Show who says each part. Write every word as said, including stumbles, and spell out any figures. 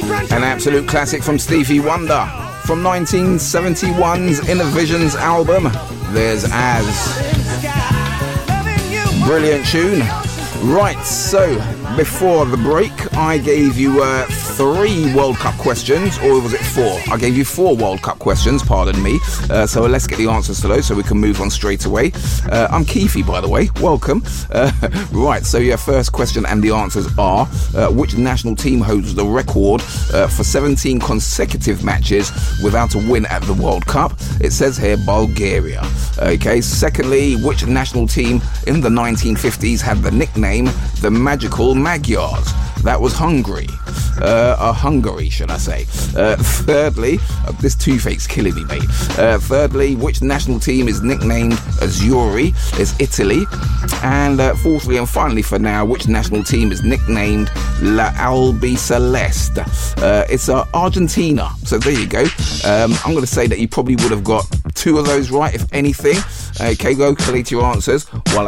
Speaker 1: An absolute classic from Stevie Wonder. From nineteen seventy-one's Inner Visions album, there's Az. Brilliant tune. Right, so before the break, I gave you uh, three World Cup questions, or was it four? I gave you four World Cup questions, pardon me. Uh, so let's get the answers to those so we can move on straight away. Uh, I'm Keefe, by the way. Welcome. Uh, right, so your first question and the answers are, uh, which national team holds the record uh, for seventeen consecutive matches without a win at the World Cup? It says here Bulgaria. Okay, secondly, which national team in the nineteen fifties had the nickname the Magical Magyars? That was Hungary. Uh, uh, Hungary, should I say. Uh, thirdly, uh, this toothache's killing me, mate. Uh, thirdly, which national team is nicknamed Azzurri? It's Italy. And uh, fourthly and finally for now, which national team is nicknamed La Albiceleste? Uh, it's uh, Argentina. So there you go. Um, I'm going to say that you probably would have got two of those right, if anything. Okay, go collate your answers while I